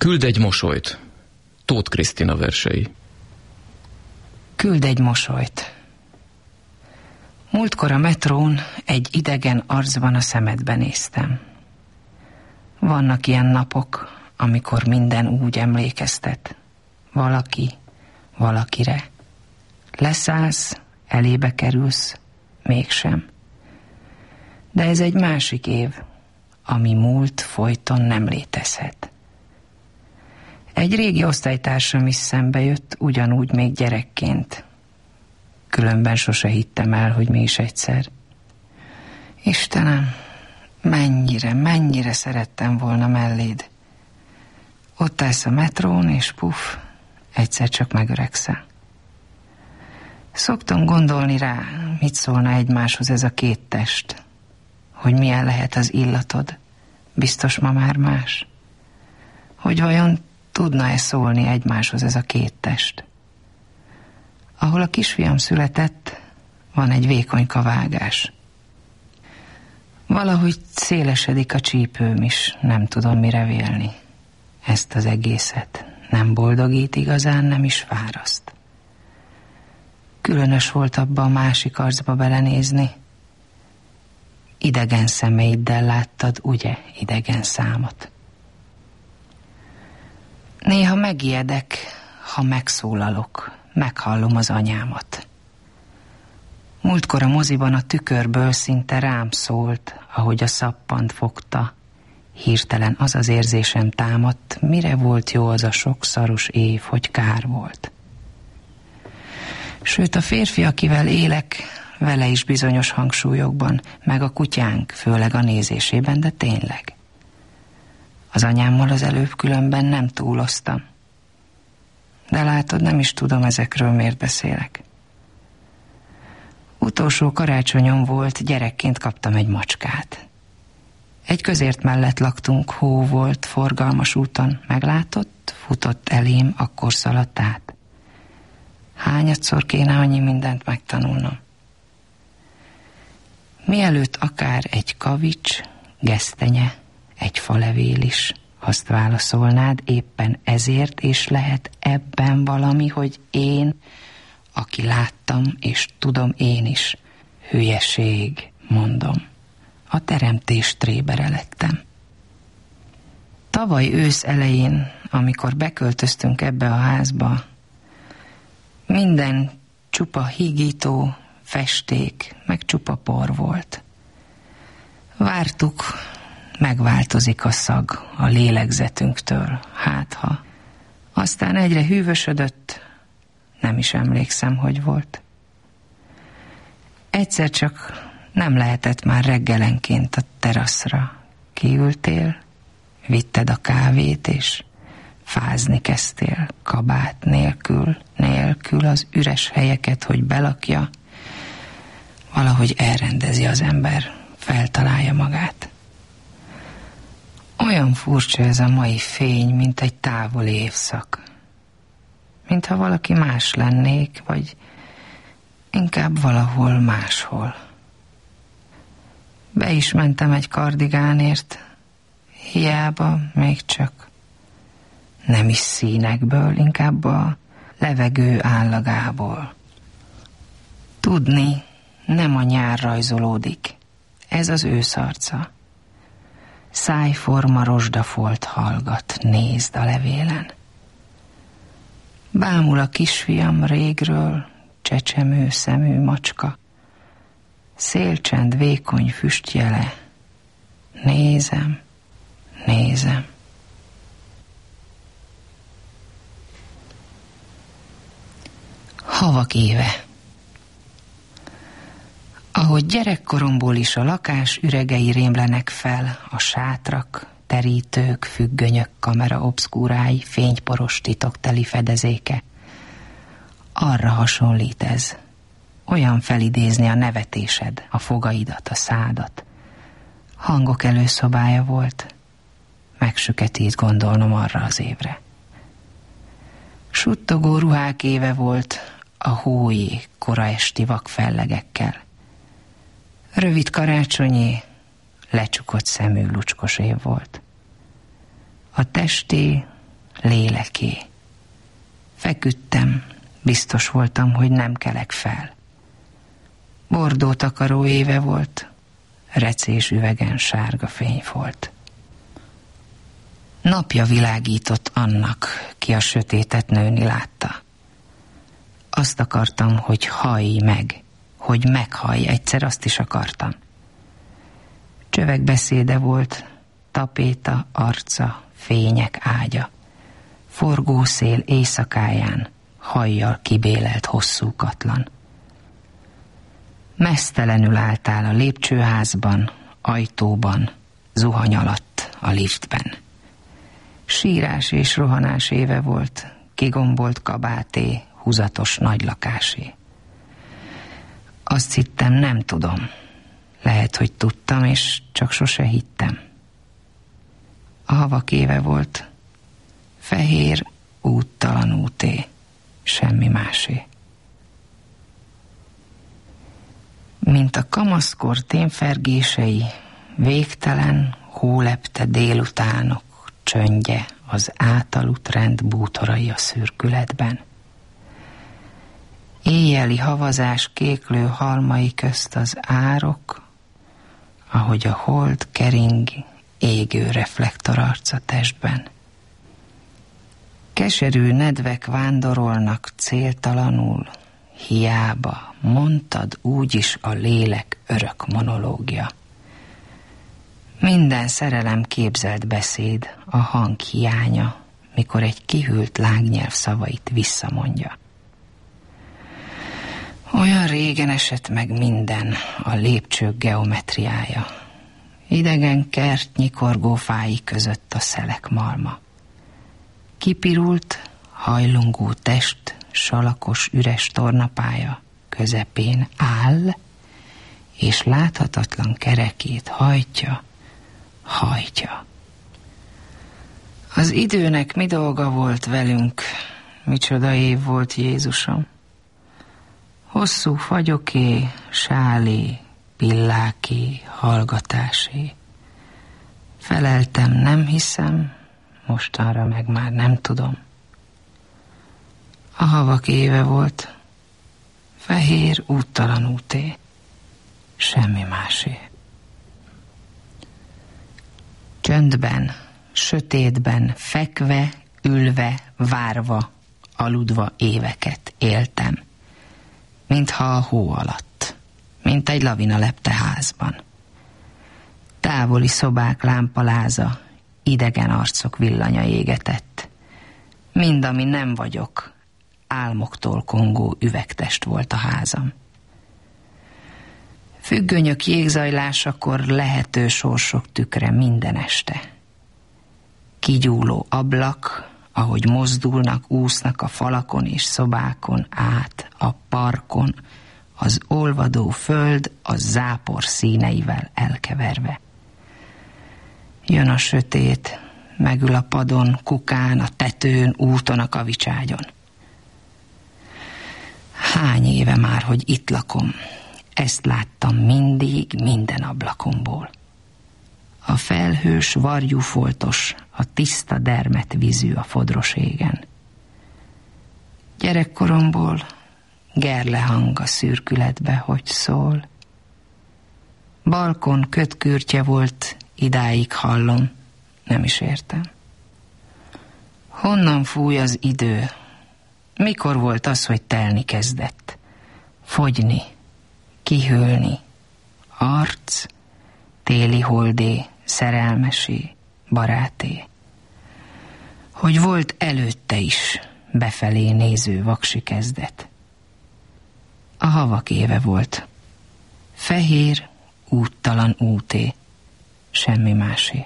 Küld egy mosolyt. Tóth Krisztina versei. Küld egy mosolyt. Múltkor a metrón egy idegen arcban a szemedbe néztem. Vannak ilyen napok, amikor minden úgy emlékeztet. Valaki, valakire. Leszállsz, elébe kerülsz, mégsem. De ez egy másik év, ami múlt folyton nem létezhet. Egy régi osztálytársam is szembe jött, ugyanúgy még gyerekként. Különben sose hittem el, hogy mi is egyszer. Istenem, mennyire szerettem volna melléd. Ott állsz a metrón, és puff, egyszer csak megöregszel. Szoktam gondolni rá, mit szólna egymáshoz ez a két test. Hogy milyen lehet az illatod. Biztos ma már más. Hogy vajon tudna-e szólni egymáshoz ez a két test? Ahol a kisfiam született, van egy vékonyka vágás. Valahogy szélesedik a csípőm is, nem tudom mire vélni. Ezt az egészet nem boldogít igazán, nem is fáraszt. Különös volt abba a másik arcba belenézni. Idegen szemeiddel láttad, ugye, idegen számot. Néha megijedek, ha megszólalok, meghallom az anyámat. Múltkor a moziban a tükörből szinte rám szólt, ahogy a szappant fogta. Hirtelen az az érzésem támadt, mire volt jó az a sok szaros év, hogy kár volt. Sőt, a férfi, akivel élek, vele is bizonyos hangsúlyokban, meg a kutyánk, főleg a nézésében, de tényleg. Az anyámmal az előbb különben nem túloztam. De látod, nem is tudom ezekről miért beszélek. Utolsó karácsonyom volt, gyerekként kaptam egy macskát. Egy közért mellett laktunk, hó volt, forgalmas úton. Meglátott, futott elém, akkor szaladt át. Hányadszor kéne annyi mindent megtanulnom? Mielőtt akár egy kavics, gesztenye, egy falevél is, azt válaszolnád, éppen ezért, és lehet ebben valami, hogy én, aki láttam, és tudom én is, hülyeség, mondom. A teremtés trébere lettem. Tavaly ősz elején, amikor beköltöztünk ebbe a házba, minden csupa hígító, festék, meg csupa por volt. Vártuk, megváltozik a szag a lélegzetünktől, hátha. Aztán egyre hűvösödött, nem is emlékszem, hogy volt. Egyszer csak nem lehetett már reggelenként a teraszra. Kiültél, vitted a kávét, és fázni kezdtél, kabát nélkül az üres helyeket, hogy belakja. Valahogy elrendezi az ember, feltalálja magát. Olyan furcsa ez a mai fény, mint egy távoli évszak. Mintha valaki más lennék, vagy inkább valahol máshol. Be is mentem egy kardigánért, hiába még csak nem is színekből, inkább a levegő állagából. Tudni, nem a nyár rajzolódik, ez az ősz arca. Szájforma rozsdafolt hallgat, nézd a levélen. Bámul a kisfiam régről, csecsemő szemű macska. Szélcsend vékony füstjele. Nézem. Havak éve. Ahogy gyerekkoromból is a lakás üregei rémlenek fel, a sátrak, terítők, függönyök, kamera obszkúrái, fényporos titokteli fedezéke. Arra hasonlít ez. Olyan felidézni a nevetésed, a fogaidat, a szádat. Hangok előszobája volt. Megsüketít gondolnom arra az évre. Suttogó ruhák éve volt, a hói, kora esti vakfellegekkel. Rövid karácsonyi, lecsukott szemű lucskos év volt. A testé léleké. Feküdtem, biztos voltam, hogy nem kelek fel. Bordó takaró éve volt, recés üvegen sárga fény volt. Napja világított annak, ki a sötétet nőni látta. Azt akartam, hogy hallj meg, hogy meghallj, egyszer azt is akartam. Csövek beszéde volt, tapéta, arca, fények ágya. Forgószél éjszakáján, hajjal kibélelt hosszú katlan. Meztelenül álltál a lépcsőházban, ajtóban, zuhany alatt, a liftben. Sírás és rohanás éve volt, kigombolt kabáté, húzatos nagy lakásé. Azt hittem, nem tudom. Lehet, hogy tudtam, és csak sose hittem. A havak éve volt, fehér, úttalan úté, semmi másé. Mint a kamaszkor témfergései, végtelen, hólepte délutánok csöndje, az átaludt rend bútorai a szürkületben. Éjjeli havazás kéklő halmai közt az árok, ahogy a hold kering égő reflektorarca testben. Keserű nedvek vándorolnak céltalanul, hiába, mondtad úgyis a lélek örök monológia. Minden szerelem képzelt beszéd, a hang hiánya, mikor egy kihűlt lángnyelv szavait visszamondja. Olyan régen esett meg minden, a lépcsők geometriája. Idegen kert nyikorgó fái között a szelek malma. Kipirult, hajlongó test, salakos üres tornapálya közepén áll, és láthatatlan kerekét hajtja. Az időnek mi dolga volt velünk, micsoda év volt Jézusom. Hosszú fagyoké, sálé, pilláké, hallgatásé. Feleltem, nem hiszem, mostanra meg már nem tudom. A havak éve volt, fehér, úttalan úté, semmi másé. Csöndben, sötétben, fekve, ülve, várva, aludva éveket éltem, mintha a hó alatt, mint egy lavina lepte házban. Távoli szobák lámpaláza, idegen arcok villanya égetett. Mind, ami nem vagyok, álmoktól kongó üvegtest volt a házam. Függönyök jégzajlásakor lehető sorsok tükre minden este. Kigyúló ablak, ahogy mozdulnak, úsznak a falakon és szobákon át, a parkon, az olvadó föld a zápor színeivel elkeverve. Jön a sötét, megül a padon, kukán, a tetőn, úton, a kavicságyon. Hány éve már, hogy itt lakom, ezt láttam mindig, minden ablakomból. A felhős, varjúfoltos, a tiszta dermet vízű a fodros égen. Gyerekkoromból gerlehang a szürkületbe, hogy szól. Balkon kötkürtje volt, idáig hallom, nem is értem. Honnan fúj az idő? Mikor volt az, hogy telni kezdett? Fogyni, kihűlni, arc, téli holdé, szerelmesé, baráté. Hogy volt előtte is befelé néző vaksi kezdet. A havak éve volt. Fehér, úttalan úté, semmi másé.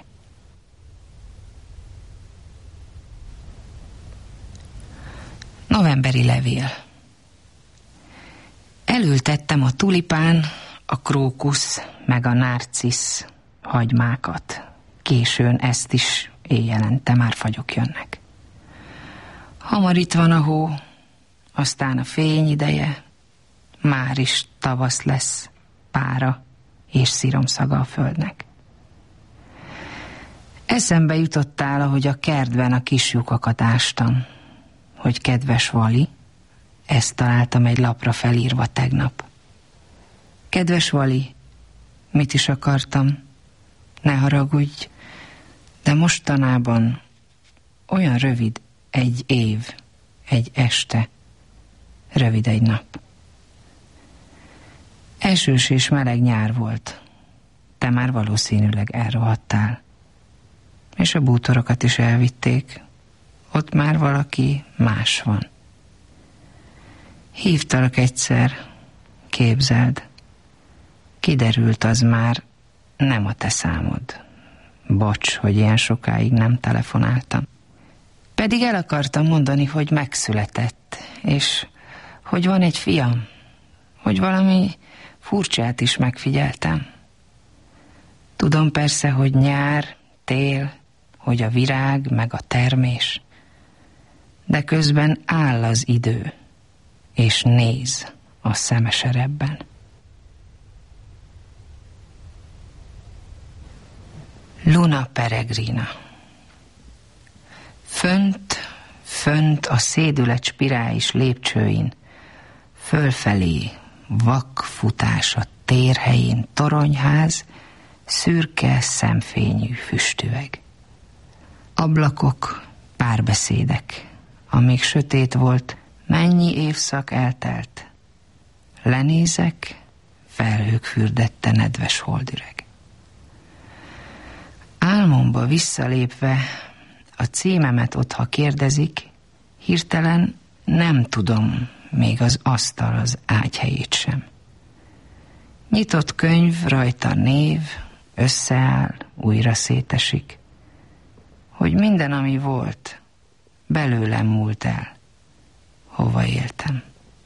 Novemberi levél. Elültettem a tulipán, a krókusz, meg a nárcisz hagymákat. Későn ezt is, éjjelente már fagyok jönnek. Hamar itt van a hó, aztán a fény ideje, már is tavasz lesz, pára és sziromszaga a földnek. Eszembe jutottál, ahogy a kertben a kis lyukakat ástam, hogy kedves Vali, ezt találtam egy lapra felírva tegnap. Kedves Vali, mit is akartam? Ne haragudj, de mostanában olyan rövid egy év, egy este, rövid egy nap. Esős és meleg nyár volt. Te már valószínűleg elrohadtál. És a bútorokat is elvitték. Ott már valaki más van. Hívtalak egyszer, képzeld. Kiderült, az már nem a te számod. Bocs, hogy ilyen sokáig nem telefonáltam. Pedig el akartam mondani, hogy megszületett, és hogy van egy fiam, hogy valami furcsát is megfigyeltem. Tudom persze, hogy nyár, tél, hogy a virág meg a termés, de közben áll az idő, és néz a szemeserebben. Luna Peregrina. Fönt a szédület spirális lépcsőin, fölfelé vakfutás a térhelyén, toronyház, szürke szemfényű füstüveg. Ablakok, párbeszédek, amíg sötét volt, mennyi évszak eltelt. Lenézek, felhők fürdette nedves holdüreg. Álmomba visszalépve, a címemet ottha kérdezik, hirtelen nem tudom még az asztal az ágyhelyét sem. Nyitott könyv, rajta név, összeáll, újra szétesik. Hogy minden, ami volt, belőlem múlt el, hova éltem.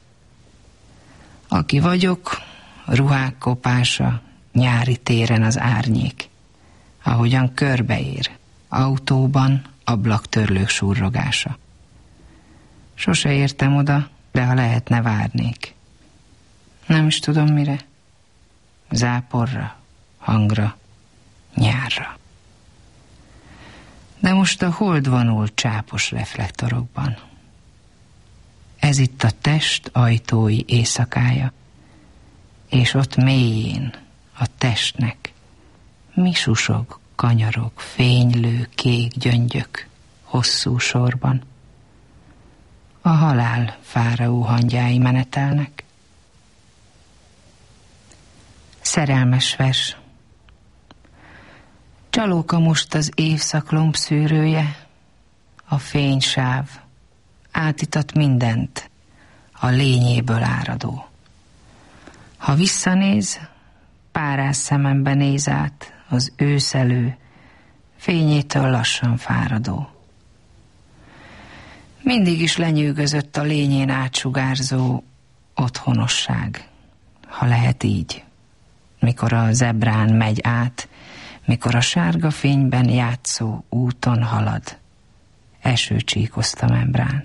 Aki vagyok, ruhák kopása, nyári téren az árnyék, ahogyan körbeér, autóban ablaktörlők surrogása. Sose értem oda, de ha lehetne, várnék. Nem is tudom mire. Záporra, hangra, nyárra. De most a hold vonul csápos reflektorokban. Ez itt a test ajtói éjszakája, és ott mélyén a testnek mi susog, kanyarog, fénylő, kék gyöngyök hosszú sorban. A halál fáraó hangyái menetelnek. Szerelmes vers. Csalóka most az évszak lombszűrője, a fénysáv átitat mindent, a lényéből áradó. Ha visszanéz, párás szemembe néz át az őszelő, fényétől lassan fáradó. Mindig is lenyűgözött a lényén átsugárzó otthonosság, ha lehet így, mikor a zebrán megy át, mikor a sárga fényben játszó úton halad, esőcsíkozta membrán.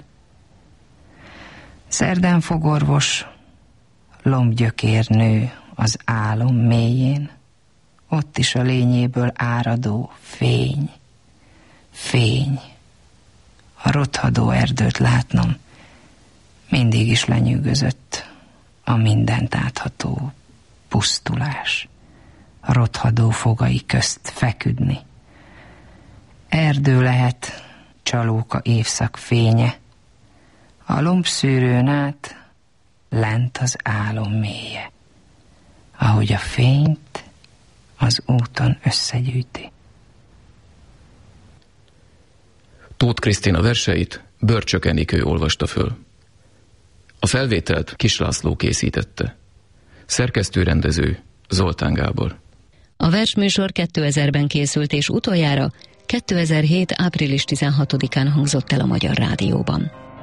Szerdán fogorvos, lombgyökér nő az álom mélyén, ott is a lényéből áradó fény, fény. A rothadó erdőt látnom, mindig is lenyűgözött a mindent átható pusztulás, a rothadó fogai közt feküdni. Erdő lehet csalóka évszak fénye, a lombszűrőn át lent az álom mélye, ahogy a fényt az úton összegyűjti. Tóth Krisztina verseit Börcsök Enikő olvasta föl. A felvételt Kis László készítette. Szerkesztő-rendező Zoltán Gábor. A versműsor 2000-ben készült, és utoljára 2007. április 16-án hangzott el a Magyar Rádióban.